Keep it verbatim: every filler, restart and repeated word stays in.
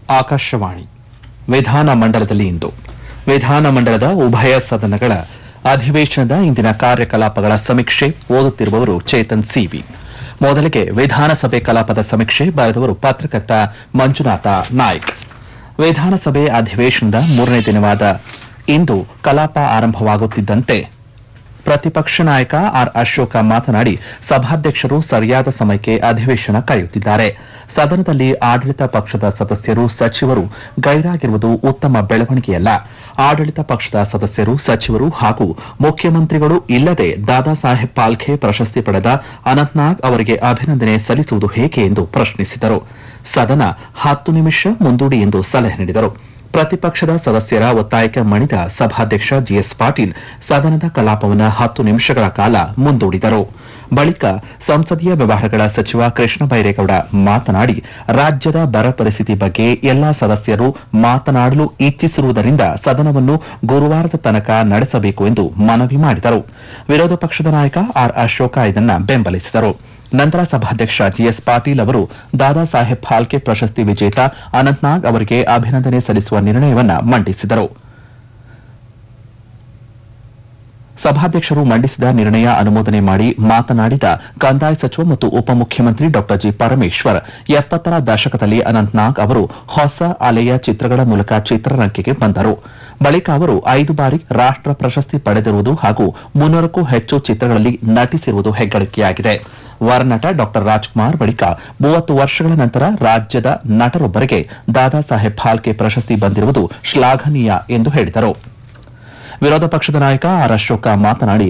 ಆಕಾಶವಾಣಿ ವಿಧಾನಮಂಡಲದಲ್ಲಿ ಇಂದು ವಿಧಾನಮಂಡಲದ ಉಭಯ ಸದನಗಳ ಅಧಿವೇಶನದ ಇಂದಿನ ಕಾರ್ಯಕಲಾಪಗಳ ಸಮೀಕ್ಷೆ ಓದುತ್ತಿರುವವರು ಚೇತನ್ ಸಿವಿ. ಮೊದಲಿಗೆ ವಿಧಾನಸಭೆ ಕಲಾಪದ ಸಮೀಕ್ಷೆ ಬರೆದವರು ಪತ್ರಕರ್ತ ಮಂಜುನಾಥ ನಾಯ್ಕ್. ವಿಧಾನಸಭೆ ಅಧಿವೇಶನದ ಮೂರನೇ ದಿನವಾದ ಇಂದು ಕಲಾಪ ಆರಂಭವಾಗುತ್ತಿದ್ದಂತೆ ಪ್ರತಿಪಕ್ಷ ನಾಯಕ ಆರ್ ಅಶೋಕ ಮಾತನಾಡಿ ಸಭಾಧ್ಯಕ್ಷರು ಸರಿಯಾದ ಸಮಯಕ್ಕೆ ಅಧಿವೇಶನ ಕರೆಯುತ್ತಿದ್ದಾರೆ. ಸದನದಲ್ಲಿ ಆಡಳಿತ ಪಕ್ಷದ ಸದಸ್ಯರು ಸಚಿವರು ಗೈರಾಗಿರುವುದು ಉತ್ತಮ ಬೆಳವಣಿಗೆಯಲ್ಲ. ಆಡಳಿತ ಪಕ್ಷದ ಸದಸ್ಯರು ಸಚಿವರು ಹಾಗೂ ಮುಖ್ಯಮಂತ್ರಿಗಳು ಇಲ್ಲದೆ ದಾದಾ ಸಾಹೇಬ್ ಫಾಲ್ಕೆ ಪ್ರಶಸ್ತಿ ಪಡೆದ ಅನಂತನಾಗ್ ಅವರಿಗೆ ಅಭಿನಂದನೆ ಸಲ್ಲಿಸುವುದು ಹೇಗೆ ಎಂದು ಪ್ರಶ್ನಿಸಿದರು. ಸದನ ಹತ್ತು ನಿಮಿಷ ಮುಂದೂಡಿ ಎಂದು ಸಲಹೆ ನೀಡಿದರು. ಪ್ರತಿಪಕ್ಷದ ಸದಸ್ಯರ ಒತ್ತಾಯಕ್ಕೆ ಮಣಿದ ಸಭಾಧ್ಯಕ್ಷ ಜಿಎಸ್ ಪಾಟೀಲ್ ಸದನದ ಕಲಾಪವನ್ನು ಹತ್ತು ನಿಮಿಷಗಳ ಕಾಲ ಮುಂದೂಡಿದರು. ಬಳಿಕ ಸಂಸದೀಯ ವ್ಯವಹಾರಗಳ ಸಚಿವ ಕೃಷ್ಣ ಬೈರೇಗೌಡ ಮಾತನಾಡಿ ರಾಜ್ಯದ ಬರ ಪರಿಸ್ಥಿತಿ ಬಗ್ಗೆ ಎಲ್ಲಾ ಸದಸ್ಯರು ಮಾತನಾಡಲು ಇಚ್ಛಿಸಿರುವುದರಿಂದ ಸದನವನ್ನು ಗುರುವಾರದ ತನಕ ನಡೆಸಬೇಕು ಎಂದು ಮನವಿ ಮಾಡಿದರು. ವಿರೋಧ ಪಕ್ಷದ ನಾಯಕ ಆರ್ ಅಶೋಕ ಇದನ್ನು ಬೆಂಬಲಿಸಿದರು. ನಂತರ ಸಭಾಧ್ಯಕ್ಷ ಜಿಎಸ್ ಪಾಟೀಲ್ ಅವರು ದಾದಾ ಸಾಹೇಬ್ ಫಾಲ್ಕೆ ಪ್ರಶಸ್ತಿ ವಿಜೇತ ಅನಂತನಾಗ್ ಅವರಿಗೆ ಅಭಿನಂದನೆ ಸಲ್ಲಿಸುವ ನಿರ್ಣಯವನ್ನು ಮಂಡಿಸಿದರು. ಸಭಾಧ್ಯಕ್ಷರು ಮಂಡಿಸಿದ ನಿರ್ಣಯ ಅನುಮೋದನೆ ಮಾಡಿ ಮಾತನಾಡಿದ ಕಂದಾಯ ಸಚಿವ ಮತ್ತು ಉಪಮುಖ್ಯಮಂತ್ರಿ ಡಾ ಜಿ ಪರಮೇಶ್ವರ್, ಎಪ್ಪತ್ತರ ದಶಕದಲ್ಲಿ ಅನಂತನಾಗ್ ಅವರು ಹೊಸ ಅಲೆಯ ಚಿತ್ರಗಳ ಮೂಲಕ ಚಿತ್ರರಂಗಕ್ಕೆ ಬಂದರು. ಬಳಿಕ ಅವರು ಐದು ಬಾರಿ ರಾಷ್ಟ್ರ ಪ್ರಶಸ್ತಿ ಪಡೆದಿರುವುದು ಹಾಗೂ ಮುನ್ನೂರಕ್ಕೂ ಹೆಚ್ಚು ಚಿತ್ರಗಳಲ್ಲಿ ನಟಿಸಿರುವುದು ಹೆಗ್ಗಳಿಕೆಯಾಗಿದೆ. ವರನಟ ಡಾ ರಾಜ್ಕುಮಾರ್ ಬಳಿಕ ಮೂವತ್ತು ವರ್ಷಗಳ ನಂತರ ರಾಜ್ಯದ ನಟರೊಬ್ಬರಿಗೆ ದಾದಾ ಸಾಹೇಬ್ ಫಾಲ್ಕೆ ಪ್ರಶಸ್ತಿ ಬಂದಿರುವುದು ಶ್ಲಾಘನೀಯ ಎಂದು ಹೇಳಿದರು. ವಿರೋಧ ಪಕ್ಷದ ನಾಯಕ ಆರ್ ಅಶೋಕ ಮಾತನಾಡಿ